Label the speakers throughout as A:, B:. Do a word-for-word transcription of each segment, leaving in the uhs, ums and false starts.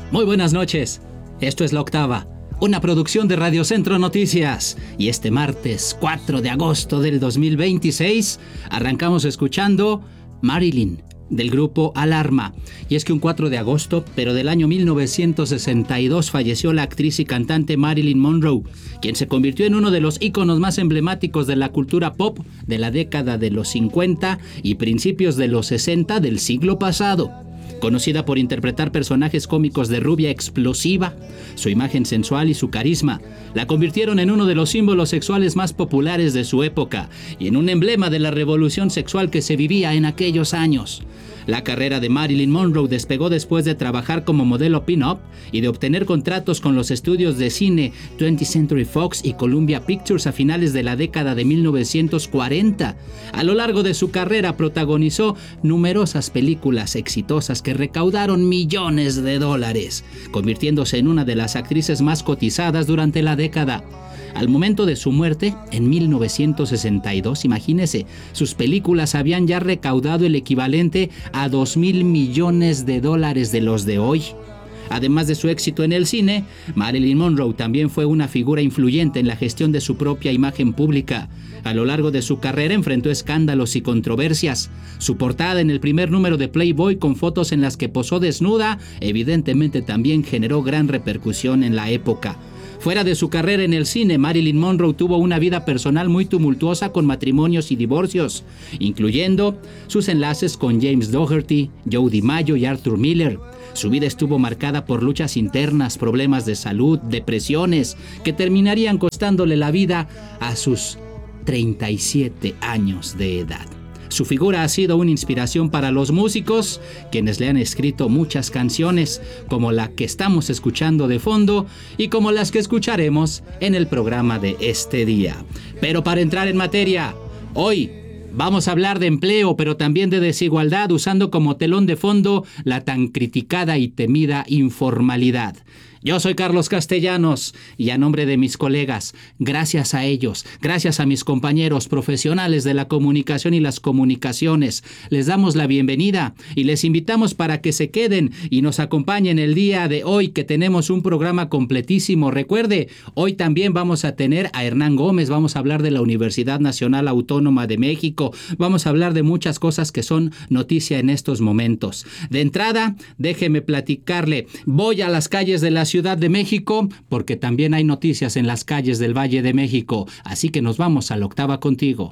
A: Muy buenas noches. Esto es La Octava, una producción de Radio Centro Noticias. Y este martes cuatro de agosto del dos mil veintiséis arrancamos escuchando Marilyn, del grupo Alarma. Y es que un cuatro de agosto, pero del año mil novecientos sesenta y dos, falleció la actriz y cantante Marilyn Monroe, quien se convirtió en uno de los íconos más emblemáticos de la cultura pop de la década de los cincuenta y principios de los sesenta del siglo pasado. Conocida por interpretar personajes cómicos de rubia explosiva, su imagen sensual y su carisma la convirtieron en uno de los símbolos sexuales más populares de su época y en un emblema de la revolución sexual que se vivía en aquellos años. La carrera de Marilyn Monroe despegó después de trabajar como modelo pin-up y de obtener contratos con los estudios de cine twentieth Century Fox y Columbia Pictures a finales de la década de mil novecientos cuarenta. A lo largo de su carrera protagonizó numerosas películas exitosas que recaudaron millones de dólares, convirtiéndose en una de las actrices más cotizadas durante la década. Al momento de su muerte, en mil novecientos sesenta y dos, imagínese, sus películas habían ya recaudado el equivalente a dos mil millones de dólares de los de hoy. Además de su éxito en el cine, Marilyn Monroe también fue una figura influyente en la gestión de su propia imagen pública. A lo largo de su carrera enfrentó escándalos y controversias. Su portada en el primer número de Playboy con fotos en las que posó desnuda, evidentemente también generó gran repercusión en la época. Fuera de su carrera en el cine, Marilyn Monroe tuvo una vida personal muy tumultuosa con matrimonios y divorcios, incluyendo sus enlaces con James Dougherty, Joe DiMaggio y Arthur Miller. Su vida estuvo marcada por luchas internas, problemas de salud, depresiones, que terminarían costándole la vida a sus treinta y siete años de edad. Su figura ha sido una inspiración para los músicos, quienes le han escrito muchas canciones, como la que estamos escuchando de fondo y como las que escucharemos en el programa de este día. Pero para entrar en materia, hoy vamos a hablar de empleo, pero también de desigualdad, usando como telón de fondo la tan criticada y temida informalidad. Yo soy Carlos Castellanos y a nombre de mis colegas, gracias a ellos, gracias a mis compañeros profesionales de la comunicación y las comunicaciones, les damos la bienvenida y les invitamos para que se queden y nos acompañen el día de hoy, que tenemos un programa completísimo. Recuerde, hoy también vamos a tener a Hernán Gómez, vamos a hablar de la Universidad Nacional Autónoma de México, vamos a hablar de muchas cosas que son noticia en estos momentos. De entrada, déjeme platicarle, voy a las calles de la Ciudad de México, porque también hay noticias en las calles del Valle de México, así que nos vamos a La Octava contigo.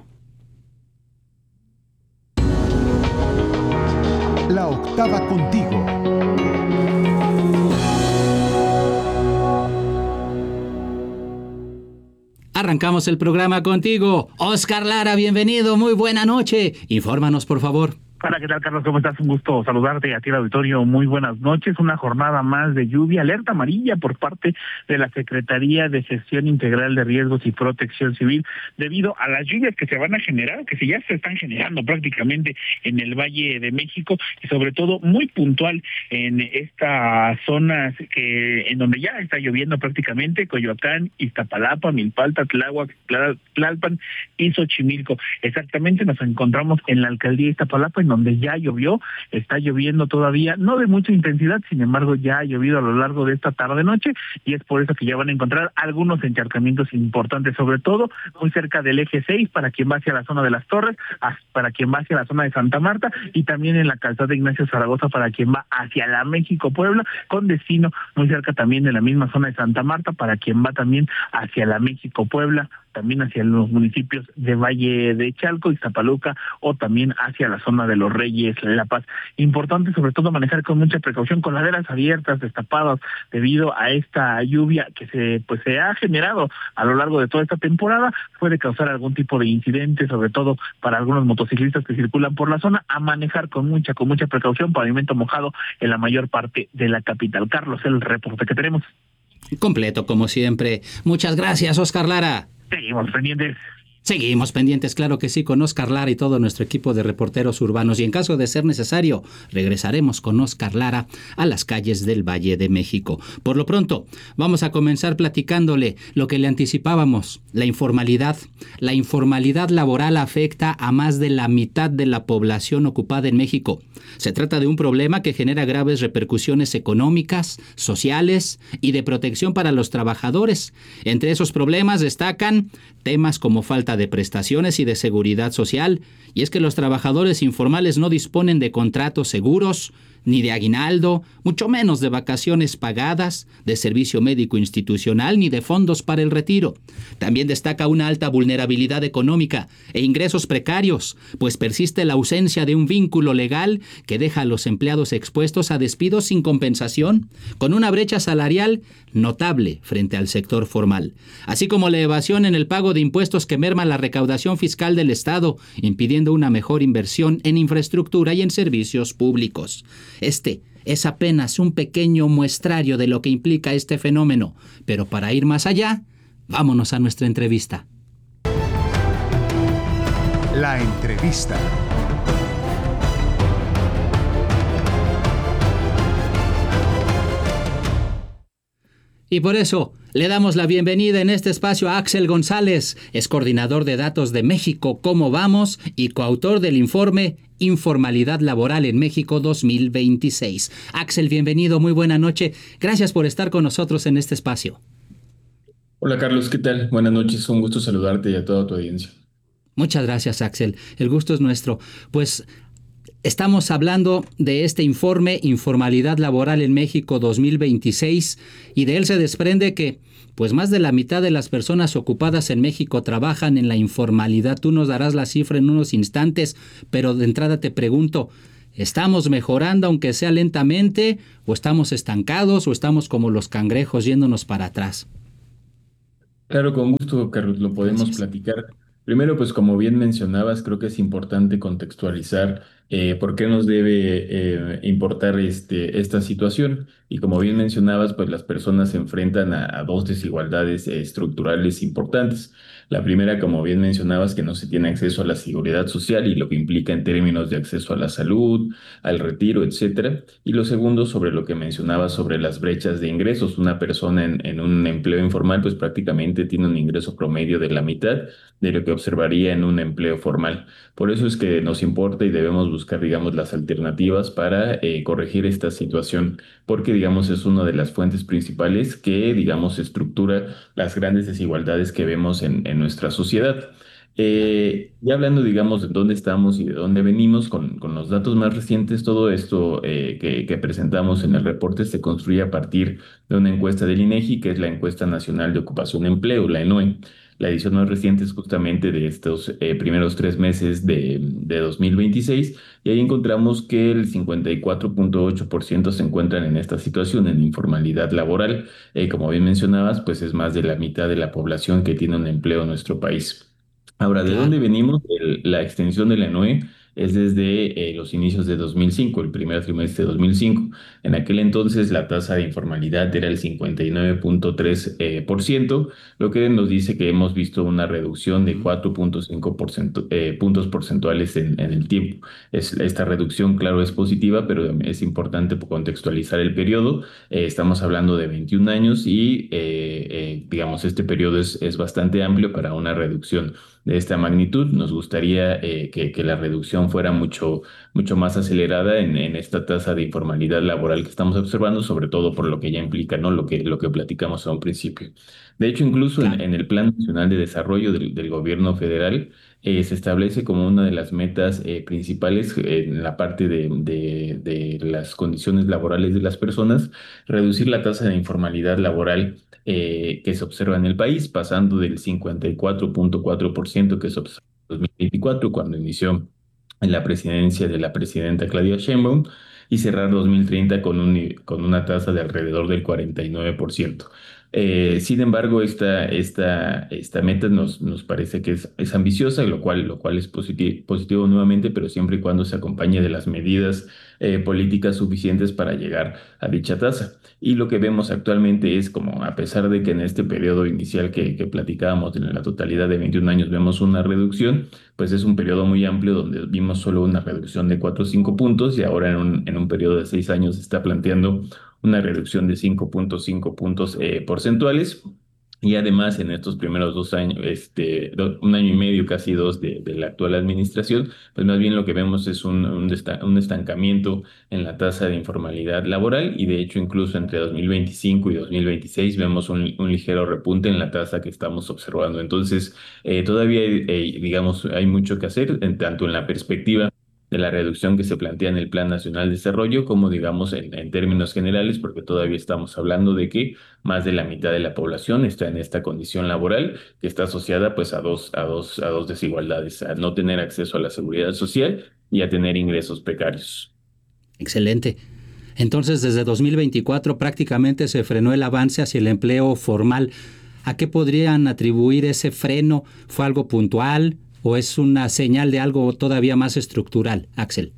B: La Octava contigo.
A: Arrancamos el programa contigo. Oscar Lara, bienvenido, muy buena noche. Infórmanos, por favor.
C: Hola, ¿qué tal, Carlos? ¿Cómo estás? Un gusto saludarte a ti, el auditorio. Muy buenas noches. Una jornada más de lluvia, alerta amarilla por parte de la Secretaría de Gestión Integral de Riesgos y Protección Civil, debido a las lluvias que se van a generar, que ya se están generando prácticamente en el Valle de México, y sobre todo muy puntual en estas zonas que en donde ya está lloviendo prácticamente: Coyoacán, Iztapalapa, Milpalta, Tláhuac, Tlalpan y Xochimilco. Exactamente nos encontramos en la alcaldía de Iztapalapa, en donde ya llovió, está lloviendo todavía, no de mucha intensidad, sin embargo ya ha llovido a lo largo de esta tarde-noche, y es por eso que ya van a encontrar algunos encharcamientos importantes, sobre todo muy cerca del eje seis, para quien va hacia la zona de Las Torres, para quien va hacia la zona de Santa Marta, y también en la calzada de Ignacio Zaragoza para quien va hacia la México-Puebla, con destino muy cerca también de la misma zona de Santa Marta, para quien va también hacia la México-Puebla, también hacia los municipios de Valle de Chalco, Iztapaluca, o también hacia la zona de Los Reyes, La Paz. Importante sobre todo manejar con mucha precaución, con laderas abiertas, destapadas, debido a esta lluvia que se pues se ha generado a lo largo de toda esta temporada. Puede causar algún tipo de incidente, sobre todo para algunos motociclistas que circulan por la zona, a manejar con mucha, con mucha precaución. Pavimento mojado en la mayor parte de la capital. Carlos, el reporte que tenemos.
A: Completo, como siempre. Muchas gracias, Oscar Lara.
C: Seguimos pendientes.
A: Seguimos pendientes, claro que sí, con Oscar Lara y todo nuestro equipo de reporteros urbanos. Y en caso de ser necesario, regresaremos con Oscar Lara a las calles del Valle de México. Por lo pronto, vamos a comenzar platicándole lo que le anticipábamos, la informalidad. La informalidad laboral afecta a más de la mitad de la población ocupada en México. Se trata de un problema que genera graves repercusiones económicas, sociales y de protección para los trabajadores. Entre esos problemas destacan temas como falta de prestaciones y de seguridad social, y es que los trabajadores informales no disponen de contratos seguros, ni de aguinaldo, mucho menos de vacaciones pagadas, de servicio médico institucional, ni de fondos para el retiro. También destaca una alta vulnerabilidad económica e ingresos precarios, pues persiste la ausencia de un vínculo legal que deja a los empleados expuestos a despidos sin compensación, con una brecha salarial notable frente al sector formal, así como la evasión en el pago de impuestos que merma la recaudación fiscal del Estado, impidiendo una mejor inversión en infraestructura y en servicios públicos. Este es apenas un pequeño muestrario de lo que implica este fenómeno, pero para ir más allá, vámonos a nuestra entrevista.
B: La entrevista.
A: Y por eso le damos la bienvenida en este espacio a Axel González, es coordinador de datos de México Cómo Vamos y coautor del informe Informalidad Laboral en México dos mil veintiséis. Axel, bienvenido, muy buena noche. Gracias por estar con nosotros en este espacio.
D: Hola Carlos, ¿qué tal? Buenas noches, un gusto saludarte y a toda tu audiencia.
A: Muchas gracias, Axel. El gusto es nuestro. Pues estamos hablando de este informe Informalidad Laboral en México dos mil veintiséis y de él se desprende que pues más de la mitad de las personas ocupadas en México trabajan en la informalidad. Tú nos darás la cifra en unos instantes, pero de entrada te pregunto, ¿estamos mejorando aunque sea lentamente o estamos estancados o estamos como los cangrejos yéndonos para atrás?
D: Claro, con gusto, Carlos, lo podemos
A: Gracias.
D: platicar. Primero, pues como bien mencionabas, creo que es importante contextualizar eh, por qué nos debe eh, importar este, esta situación. Y como bien mencionabas, pues las personas se enfrentan a, a dos desigualdades eh, estructurales importantes. La primera, como bien mencionabas, que no se tiene acceso a la seguridad social y lo que implica en términos de acceso a la salud, al retiro, etcétera. Y lo segundo, sobre lo que mencionabas sobre las brechas de ingresos. Una persona en, en un empleo informal, pues prácticamente tiene un ingreso promedio de la mitad de lo que observaría en un empleo formal. Por eso es que nos importa y debemos buscar, digamos, las alternativas para eh, corregir esta situación, porque, digamos, es una de las fuentes principales que, digamos, estructura las grandes desigualdades que vemos en, en nuestra sociedad. Eh, ya hablando, digamos, de dónde estamos y de dónde venimos, con, con los datos más recientes, todo esto eh, que, que presentamos en el reporte se construye a partir de una encuesta del INEGI, que es la Encuesta Nacional de Ocupación y Empleo, la ENOE. La edición más reciente es justamente de estos eh, primeros tres meses de, de dos mil veintiséis, y ahí encontramos que el cincuenta y cuatro punto ocho por ciento se encuentran en esta situación, en informalidad laboral. Eh, como bien mencionabas, pues es más de la mitad de la población que tiene un empleo en nuestro país. Ahora, ¿de dónde
A: Claro.
D: venimos? El- la extensión de la ENOE es desde eh, los inicios de dos mil cinco, el primer trimestre de dos mil cinco. En aquel entonces la tasa de informalidad era el cincuenta y nueve punto tres eh, por ciento, lo que nos dice que hemos visto una reducción de
A: Mm.
D: cuatro punto cinco por ciento, eh, puntos porcentuales en, en el tiempo. Es, esta reducción, claro, es positiva, pero es importante contextualizar el periodo. Eh, estamos hablando de veintiún años y, eh, eh, digamos, este periodo es, es bastante amplio para una reducción de esta magnitud. Nos gustaría eh, que, que la reducción fuera mucho, mucho más acelerada en, en esta tasa de informalidad laboral que estamos observando, sobre todo por lo que ya implica, ¿no? Lo que, lo que platicamos a un principio. De hecho, incluso en,
A: Claro.
D: en el Plan Nacional de Desarrollo del, del Gobierno Federal eh, se establece como una de las metas eh, principales eh, en la parte de, de de las condiciones laborales de las personas, reducir la tasa de informalidad laboral eh, que se observa en el país, pasando del cincuenta y cuatro punto cuatro por ciento que se observó en dos mil veinticuatro, cuando inició en la presidencia de la presidenta Claudia Sheinbaum, y cerrar dos mil treinta con, un, con una tasa de alrededor del cuarenta y nueve por ciento. Eh, sin embargo, esta, esta, esta meta nos, nos parece que es, es ambiciosa, lo cual, lo cual es positivo, positivo nuevamente, pero siempre y cuando se acompañe de las medidas eh, políticas suficientes para llegar a dicha tasa. Y lo que vemos actualmente es como, a pesar de que en este periodo inicial que, que platicábamos, en la totalidad de veintiún años, vemos una reducción, pues es un periodo muy amplio donde vimos solo una reducción de cuatro o cinco puntos y ahora en un, en un periodo de seis años se está planteando una reducción de cinco punto cinco puntos eh, porcentuales. Y además, en estos primeros dos años, este, do- un año y medio, casi dos de, de la actual administración, pues más bien lo que vemos es un, un, desta- un estancamiento en la tasa de informalidad laboral y de hecho incluso entre dos mil veinticinco y dos mil veintiséis vemos un, un ligero repunte en la tasa que estamos observando. Entonces, eh, todavía, eh, digamos, hay mucho que hacer, en tanto en la perspectiva de la reducción que se plantea en el Plan Nacional de Desarrollo, como digamos en, en términos generales, porque todavía estamos hablando de que más de la mitad de la población está en esta condición laboral que está asociada pues a dos, a dos, a dos desigualdades, a no tener acceso a la seguridad social y a tener ingresos precarios.
A: Excelente. Entonces, desde dos mil veinticuatro prácticamente se frenó el avance hacia el empleo formal. ¿A qué podrían atribuir ese freno? ¿Fue algo puntual o es una señal de algo todavía más estructural, Axel?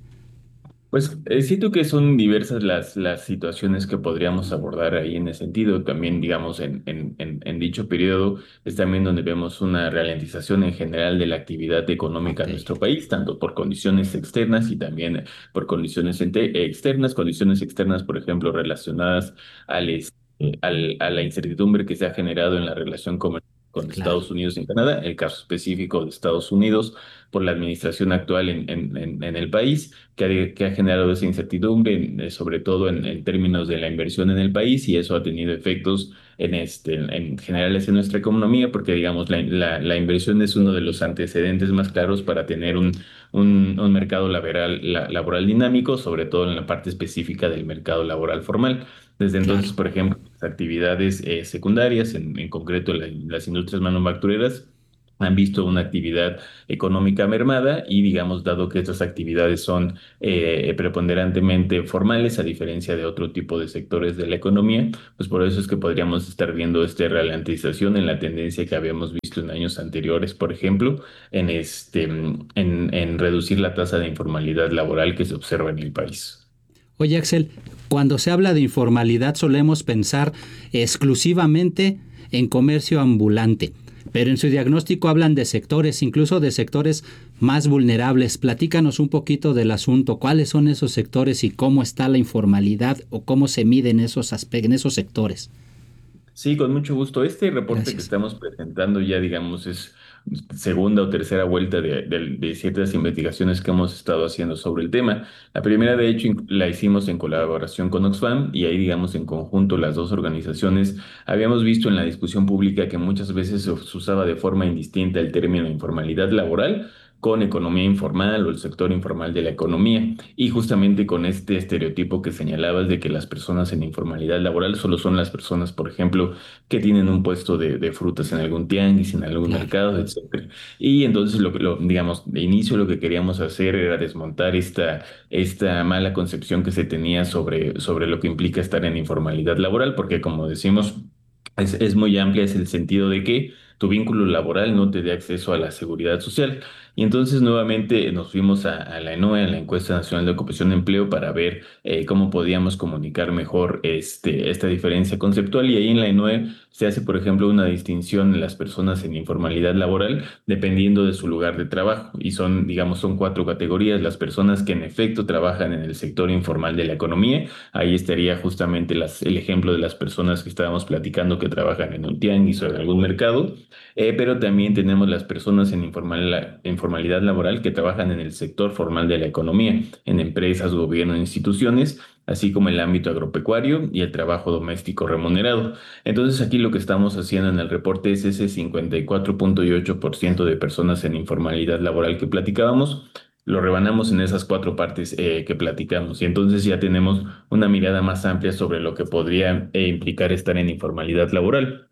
D: Pues eh, siento que son diversas las, las situaciones que podríamos abordar ahí en ese sentido. También, digamos, en, en, en, en dicho periodo es también donde vemos una ralentización en general de la actividad económica
A: Ok,
D: en nuestro país, tanto por condiciones externas y también por condiciones ente- externas. Condiciones externas, por ejemplo, relacionadas al, es- eh, al, a la incertidumbre que se ha generado en la relación comercial con
A: claro.
D: Estados Unidos y Canadá, el caso específico de Estados Unidos por la administración actual en, en, en en el país que ha, que ha generado esa incertidumbre, eh, sobre todo en, en términos de la inversión en el país, y eso ha tenido efectos en, este, en, en generales en nuestra economía, porque digamos, la, la, la inversión es uno de los antecedentes más claros para tener un, un, un mercado laboral, la- laboral dinámico, sobre todo en la parte específica del mercado laboral formal. Desde entonces,
A: Claro.
D: por ejemplo, las actividades eh, secundarias, en, en concreto la- las industrias manufactureras, han visto una actividad económica mermada y digamos, dado que estas actividades son eh, preponderantemente formales, a diferencia de otro tipo de sectores de la economía, pues por eso es que podríamos estar viendo esta ralentización en la tendencia que habíamos visto en años anteriores, por ejemplo, en, este, en, en reducir la tasa de informalidad laboral que se observa en el país.
A: Oye, Axel, cuando se habla de informalidad solemos pensar exclusivamente en comercio ambulante, pero en su diagnóstico hablan de sectores, incluso de sectores más vulnerables. Platícanos un poquito del asunto, cuáles son esos sectores y cómo está la informalidad o cómo se miden esos aspectos en esos sectores.
D: Sí, con mucho gusto. Este reporte que
A: Gracias.
D: estamos presentando ya, digamos, es segunda o tercera vuelta de, de- de ciertas investigaciones que hemos estado haciendo sobre el tema. La primera, de hecho, inc- la hicimos en colaboración con Oxfam y ahí, digamos, en conjunto las dos organizaciones habíamos visto en la discusión pública que muchas veces se se usaba de forma indistinta el término informalidad laboral con economía informal o el sector informal de la economía. Y justamente con este estereotipo que señalabas de que las personas en informalidad laboral solo son las personas, por ejemplo, que tienen un puesto de, de frutas en algún tianguis, en algún
A: Claro,
D: mercado, etcétera. Y entonces, lo que, lo, digamos, de inicio lo que queríamos hacer era desmontar esta, esta mala concepción que se tenía sobre, sobre lo que implica estar en informalidad laboral, porque como decimos, es, es muy amplia, es el sentido de que tu vínculo laboral no te dé acceso a la seguridad social. Y entonces nuevamente nos fuimos a, a la ENOE, a la Encuesta Nacional de Ocupación y Empleo, para ver eh, cómo podíamos comunicar mejor este, esta diferencia conceptual. Y ahí en la ENOE se hace, por ejemplo, una distinción en las personas en informalidad laboral dependiendo de su lugar de trabajo. Y son, digamos, son cuatro categorías. Las personas que en efecto trabajan en el sector informal de la economía. Ahí estaría justamente las, el ejemplo de las personas que estábamos platicando que trabajan en un tianguis o en algún mercado. Eh, pero también tenemos las personas en informal- informalidad laboral que trabajan en el sector formal de la economía, en empresas, gobierno e instituciones, así como el ámbito agropecuario y el trabajo doméstico remunerado. Entonces aquí lo que estamos haciendo en el reporte es ese cincuenta y cuatro punto ocho por ciento de personas en informalidad laboral que platicábamos. Lo rebanamos en esas cuatro partes eh, que platicamos y entonces ya tenemos una mirada más amplia sobre lo que podría eh, implicar estar en informalidad laboral.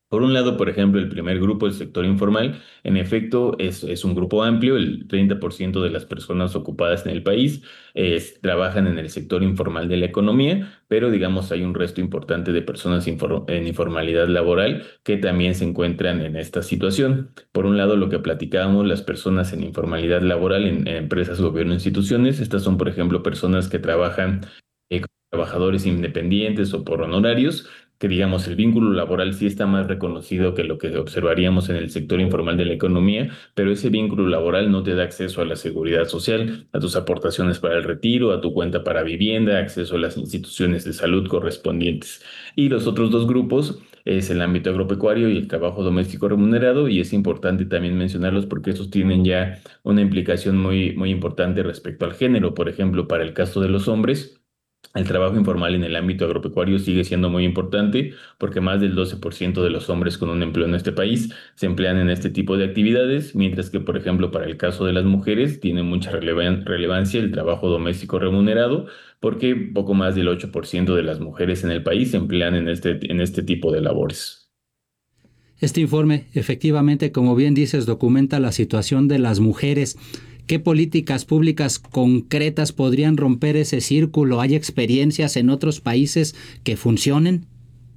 D: Por un lado, por ejemplo, el primer grupo, el sector informal, en efecto, es, es un grupo amplio. El treinta por ciento de las personas ocupadas en el país es- trabajan en el sector informal de la economía, pero digamos hay un resto importante de personas infor- en informalidad laboral que también se encuentran en esta situación. Por un lado, lo que platicábamos, las personas en informalidad laboral en, en empresas, gobierno, instituciones, estas son, por ejemplo, personas que trabajan eh, como trabajadores independientes o por honorarios, que digamos el vínculo laboral sí está más reconocido que lo que observaríamos en el sector informal de la economía, pero ese vínculo laboral no te da acceso a la seguridad social, a tus aportaciones para el retiro, a tu cuenta para vivienda, acceso a las instituciones de salud correspondientes. Y los otros dos grupos es el ámbito agropecuario y el trabajo doméstico remunerado, y es importante también mencionarlos porque estos tienen ya una implicación muy, muy importante respecto al género. Por ejemplo, para el caso de los hombres, el trabajo informal en el ámbito agropecuario sigue siendo muy importante porque más del doce por ciento de los hombres con un empleo en este país se emplean en este tipo de actividades, mientras que, por ejemplo, para el caso de las mujeres tiene mucha relevan- relevancia el trabajo doméstico remunerado porque poco más del ocho por ciento de las mujeres en el país se emplean en este, en este tipo de labores.
A: Este informe, efectivamente, como bien dices, documenta la situación de las mujeres. ¿Qué políticas públicas concretas podrían romper ese círculo? ¿Hay experiencias en otros países que funcionen?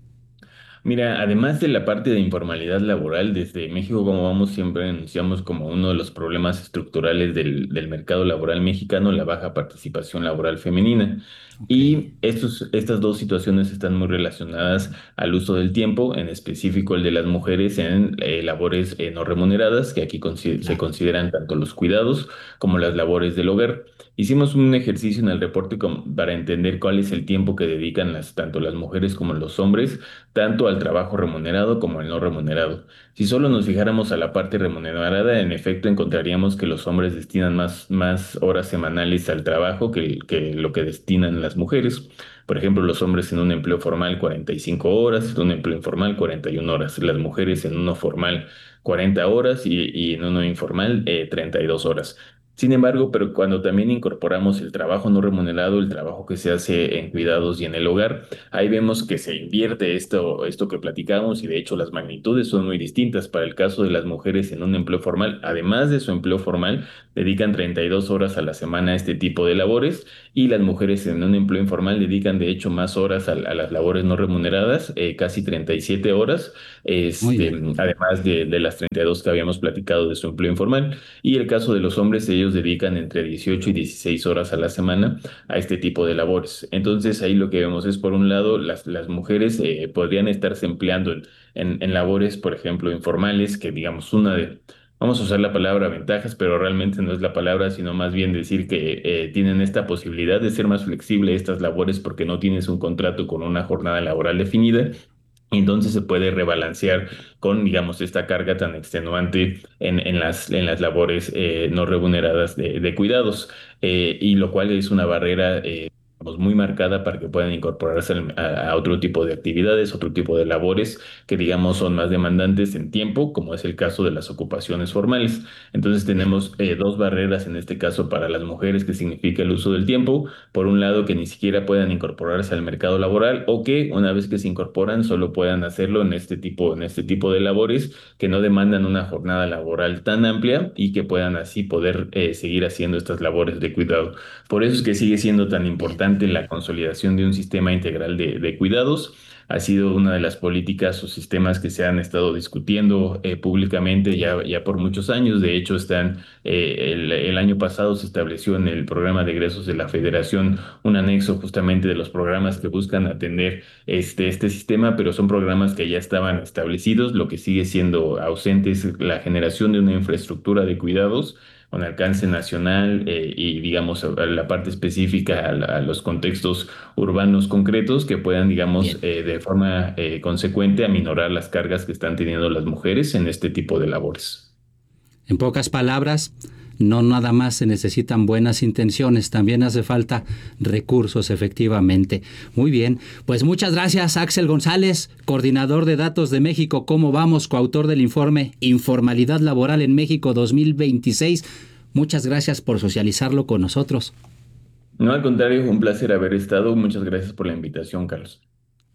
D: Mira, además de la parte de informalidad laboral, desde México, como vamos, siempre denunciamos como uno de los problemas estructurales del, del mercado laboral mexicano, la baja participación laboral femenina.
A: Ok,
D: Y estos, estas dos situaciones están muy relacionadas al uso del tiempo, en específico el de las mujeres en eh, labores eh, no remuneradas, que aquí consi- se
A: claro.
D: consideran tanto los cuidados como las labores del hogar. Hicimos un ejercicio en el reporte com- para entender cuál es el tiempo que dedican las, tanto las mujeres como los hombres tanto al trabajo remunerado como al no remunerado. Si solo nos fijáramos a la parte remunerada, en efecto encontraríamos que los hombres destinan más, más horas semanales al trabajo que, que lo que destinan las mujeres. Por ejemplo, los hombres en un empleo formal cuarenta y cinco horas, en un empleo informal cuarenta y una horas, las mujeres en uno formal cuarenta horas y, y en uno informal eh, treinta y dos horas. Sin embargo, pero cuando también incorporamos el trabajo no remunerado, el trabajo que se hace en cuidados y en el hogar, ahí vemos que se invierte esto, esto que platicamos, y de hecho las magnitudes son muy distintas. Para el caso de las mujeres en un empleo formal, además de su empleo formal, dedican treinta y dos horas a la semana a este tipo de labores, y las mujeres en un empleo informal dedican de hecho más horas a, a las labores no remuneradas, eh, casi treinta y siete horas,
A: Muy
D: este,
A: bien.
D: además de, de las treinta y dos que habíamos platicado de su empleo informal. Y el caso de los hombres, ellos dedican entre dieciocho y dieciséis horas a la semana a este tipo de labores. Entonces ahí lo que vemos es, por un lado, las, las mujeres eh, podrían estarse empleando en, en, en labores, por ejemplo, informales, que digamos una de, vamos a usar la palabra ventajas, pero realmente no es la palabra, sino más bien decir que eh, tienen esta posibilidad de ser más flexible estas labores porque no tienes un contrato con una jornada laboral definida. Y entonces se puede rebalancear con, digamos, esta carga tan extenuante en, en las, en las labores eh, no remuneradas de, de cuidados, eh, y lo cual es una barrera eh, digamos, muy marcada para que puedan incorporarse al- a, a otro tipo de actividades, otro tipo de labores que, digamos, son más demandantes en tiempo, como es el caso de las ocupaciones formales. Entonces
A: Bien.
D: tenemos eh, dos barreras en este caso para las mujeres, que significa el uso del tiempo. Por un lado, que ni siquiera puedan incorporarse al mercado laboral, o que una vez que se incorporan solo puedan hacerlo en este tipo, en este tipo de labores que no demandan una jornada laboral tan amplia y que puedan así poder eh, seguir haciendo estas labores de cuidado. Por eso es que sigue siendo tan
A: Bien.
D: importante la consolidación de un sistema integral de, de cuidados. Ha sido una de las políticas o sistemas que se han estado discutiendo eh, públicamente
A: Sí.
D: ya, ya por muchos años. De hecho, están, eh, el, el año pasado se estableció en el programa de egresos de la Federación un anexo justamente de los programas que buscan atender este, este sistema, pero son programas que ya estaban establecidos. Lo que sigue siendo ausente es la generación de una infraestructura de cuidados con alcance nacional, eh, y digamos a la parte específica a, la- a los contextos urbanos concretos que puedan, digamos,
A: Bien.
D: eh, de forma eh, consecuente aminorar las cargas que están teniendo las mujeres en este tipo de labores.
A: En pocas palabras, no nada más se necesitan buenas intenciones, también hace falta recursos, efectivamente. Muy bien, pues muchas gracias, Axel González, coordinador de datos de México. ¿Cómo vamos? Coautor del informe Informalidad Laboral en México dos mil veintiséis. Muchas gracias por socializarlo con nosotros.
D: No, al contrario, un placer haber estado. Muchas gracias por la invitación, Carlos.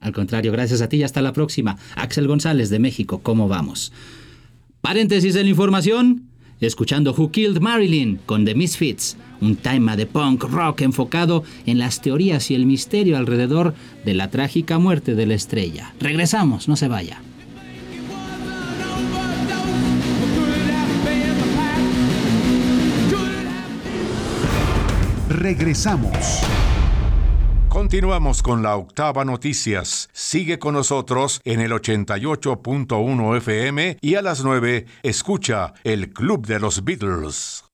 A: Al contrario, gracias a ti y hasta la próxima. Axel González de México, ¿cómo vamos? Paréntesis de la información, escuchando Who Killed Marilyn con The Misfits, un tema de punk rock enfocado en las teorías y el misterio alrededor de la trágica muerte de la estrella. Regresamos, no se vaya.
B: Regresamos.
E: Continuamos con la Octava Noticias. Sigue con nosotros en el ochenta y ocho punto uno F M y a las nueve escucha el Club de los Beatles.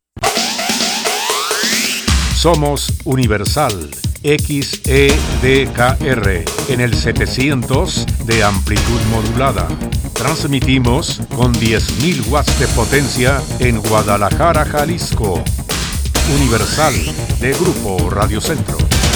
E: Somos Universal X E D K R en el setecientos de amplitud modulada. Transmitimos con diez mil watts de potencia en Guadalajara, Jalisco. Universal de Grupo Radio Centro.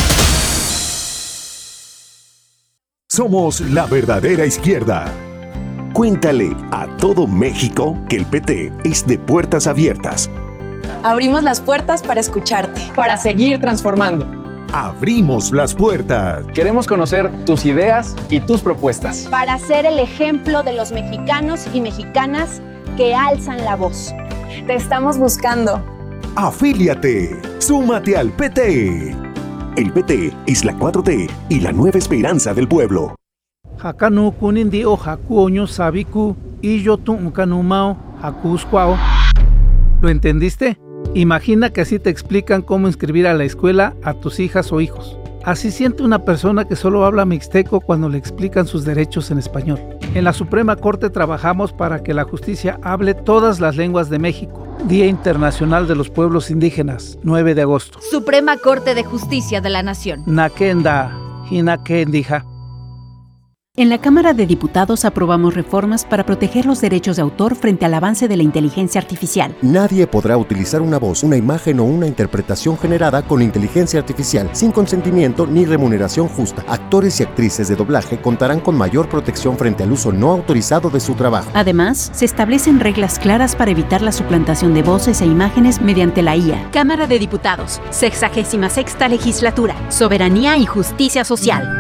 F: Somos la verdadera izquierda. Cuéntale a todo México que el P T es de puertas abiertas.
G: Abrimos las puertas para escucharte.
H: Para seguir transformando.
F: Abrimos las puertas.
H: Queremos conocer tus ideas y tus propuestas.
I: Para ser el ejemplo de los mexicanos y mexicanas que alzan la voz.
G: Te estamos buscando.
F: Afíliate. Súmate al P T. El P T es la cuatro T y la nueva esperanza del pueblo.
J: Hakanu kunindi o hakuoño sabiku y yo tu kanumao hakusquao. ¿Lo entendiste? Imagina que así te explican cómo inscribir a la escuela a tus hijas o hijos. Así siente una persona que solo habla mixteco cuando le explican sus derechos en español. En la Suprema Corte trabajamos para que la justicia hable todas las lenguas de México. Día Internacional de los Pueblos Indígenas, nueve de agosto.
K: Suprema Corte de Justicia de la Nación.
J: Nakenda, Hinakendija.
L: En la Cámara de Diputados aprobamos reformas para proteger los derechos de autor frente al avance de la inteligencia artificial.
M: Nadie podrá utilizar una voz, una imagen o una interpretación generada con inteligencia artificial sin consentimiento ni remuneración justa. Actores y actrices de doblaje contarán con mayor protección frente al uso no autorizado de su trabajo.
L: Además, se establecen reglas claras para evitar la suplantación de voces e imágenes mediante la I A.
K: Cámara de Diputados, sexagésima sexta Legislatura. Soberanía y justicia social.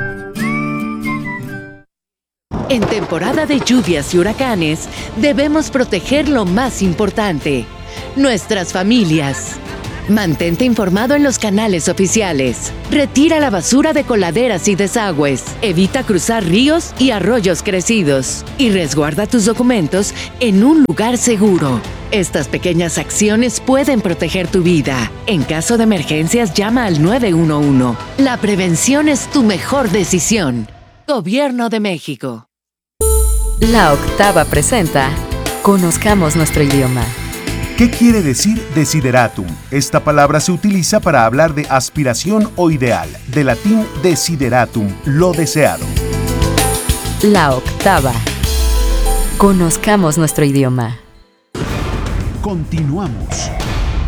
N: En temporada de lluvias y huracanes, debemos proteger lo más importante, nuestras familias. Mantente informado en los canales oficiales. Retira la basura de coladeras y desagües. Evita cruzar ríos y arroyos crecidos. Y resguarda tus documentos en un lugar seguro. Estas pequeñas acciones pueden proteger tu vida. En caso de emergencias, llama al nueve uno uno. La prevención es tu mejor decisión. Gobierno de México.
O: La Octava presenta Conozcamos nuestro idioma.
B: ¿Qué quiere decir desideratum? Esta palabra se utiliza para hablar de aspiración o ideal, de latín desideratum, lo deseado.
O: La Octava. Conozcamos nuestro idioma.
B: Continuamos.